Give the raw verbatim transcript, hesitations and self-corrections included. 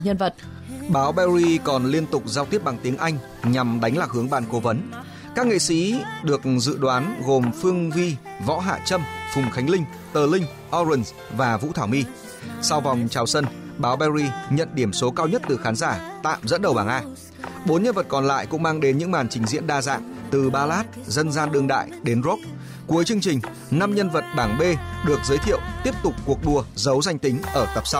nhân vật. Báo Berry còn liên tục giao tiếp bằng tiếng Anh nhằm đánh lạc hướng ban cố vấn. Các nghệ sĩ được dự đoán gồm Phương Vi, Võ Hạ Trâm, Phùng Khánh Linh, Tờ Linh, Orange và Vũ Thảo My. Sau vòng chào sân, báo Berry nhận điểm số cao nhất từ khán giả, tạm dẫn đầu bảng A. Bốn nhân vật còn lại cũng mang đến những màn trình diễn đa dạng, từ ballad, dân gian đương đại đến rock. Cuối chương trình, năm nhân vật bảng B được giới thiệu tiếp tục cuộc đua giấu danh tính ở tập sau.